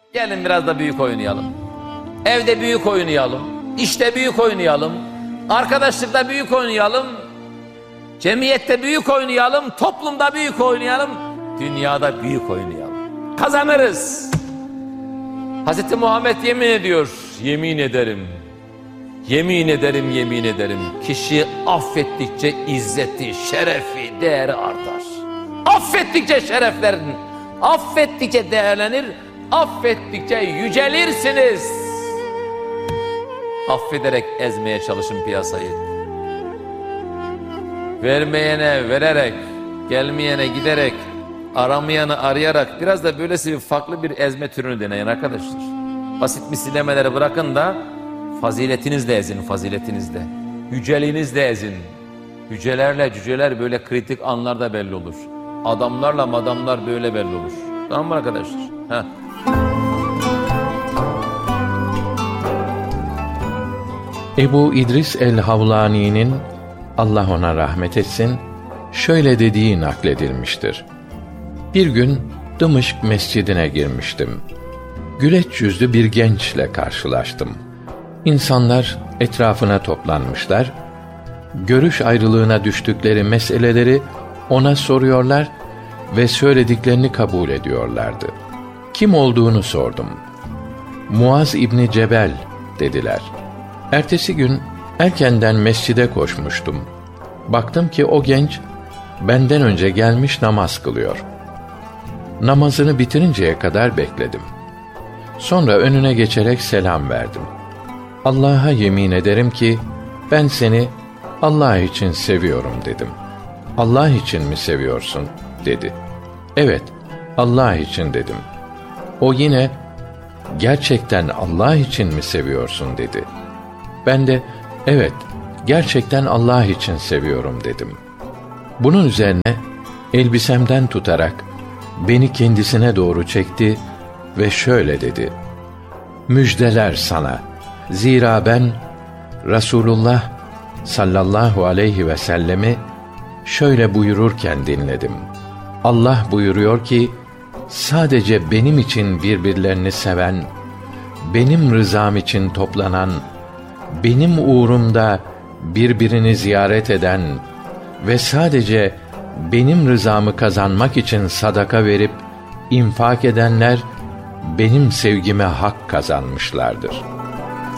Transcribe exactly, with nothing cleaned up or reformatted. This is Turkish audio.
Gelin biraz da büyük oynayalım. Evde büyük oynayalım. İşte büyük oynayalım. Arkadaşlıkta büyük oynayalım. Cemiyette büyük oynayalım. Toplumda büyük oynayalım. Dünyada büyük oynayalım. Kazanırız. Hazreti Muhammed yemin ediyor. Yemin ederim. Yemin ederim, yemin ederim. Kişi affettikçe izzeti, şerefi, değeri artar. Affettikçe şereflerin, affettikçe değerlenir, affettikçe yücelirsiniz. Affederek ezmeye çalışın piyasayı. Vermeyene vererek, gelmeyene giderek, aramayanı arayarak biraz da böylesi bir farklı bir ezme türünü deneyin arkadaşlar. Basit misillemeleri bırakın da faziletinizle ezin, faziletinizle. Yüceliğinizle ezin. Yücelerle cüceler böyle kritik anlarda belli olur. Adamlarla madamlar böyle belli olur. Tamam mı arkadaşlar? Heh. Ebu İdris el-Havlani'nin, Allah ona rahmet etsin, şöyle dediği nakledilmiştir. Bir gün Dımışk mescidine girmiştim. Güleç yüzlü bir gençle karşılaştım. İnsanlar etrafına toplanmışlar. Görüş ayrılığına düştükleri meseleleri ona soruyorlar ve söylediklerini kabul ediyorlardı. Kim olduğunu sordum. Muaz İbni Cebel dediler. Ertesi gün erkenden mescide koşmuştum. Baktım ki o genç benden önce gelmiş namaz kılıyor. Namazını bitirinceye kadar bekledim. Sonra önüne geçerek selam verdim. Allah'a yemin ederim ki ben seni Allah için seviyorum dedim. Allah için mi seviyorsun dedi. Evet, Allah için dedim. O yine gerçekten Allah için mi seviyorsun dedi. Ben de evet, gerçekten Allah için seviyorum dedim. Bunun üzerine elbisemden tutarak beni kendisine doğru çekti ve şöyle dedi. Müjdeler sana. Zira ben Resulullah sallallahu aleyhi ve sellemi şöyle buyururken dinledim. Allah buyuruyor ki, sadece benim için birbirlerini seven, benim rızam için toplanan, benim uğrumda birbirini ziyaret eden ve sadece benim rızamı kazanmak için sadaka verip infak edenler benim sevgime hak kazanmışlardır.